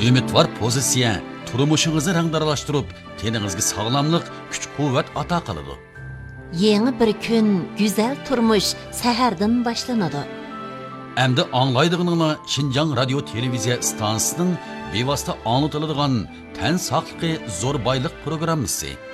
Ümidvar pozitsiya turmushingizni rangdaralashtirib, teningizga sog'lomlik, kuch-quvvat ato qiladi. Yeni bir kun, güzel turmuş seherden başlanadı. Endi anglaydig'ininglar Şinjan radio televiziya stansiyasining bevosita anlatıladigan tan saqligi zo'r boylik programmasi.